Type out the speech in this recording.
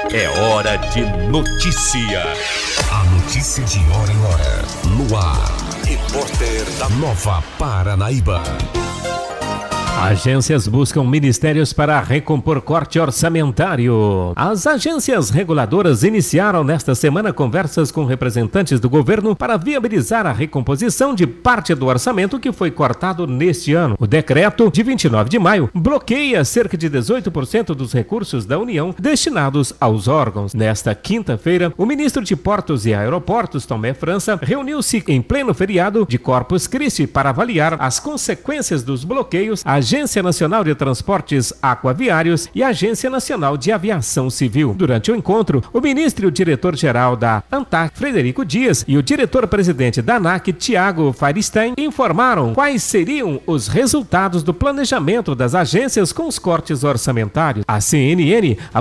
É hora de notícia. A notícia de hora em hora. No ar. Repórter da Nova Paranaíba. Agências buscam ministérios para recompor corte orçamentário. As agências reguladoras iniciaram nesta semana conversas com representantes do governo para viabilizar a recomposição de parte do orçamento que foi cortado neste ano. O decreto de 29 de maio bloqueia cerca de 18% dos recursos da União destinados aos órgãos. Nesta quinta-feira, o ministro de Portos e Aeroportos, Tomé França, reuniu-se em pleno feriado de Corpus Christi para avaliar as consequências dos bloqueios à Agência Nacional de Transportes Aquaviários e a Agência Nacional de Aviação Civil. Durante o encontro, o ministro e o diretor-geral da ANTAC, Frederico Dias, e o diretor-presidente da ANAC, Tiago Feierstein, informaram quais seriam os resultados do planejamento das agências com os cortes orçamentários. A CNN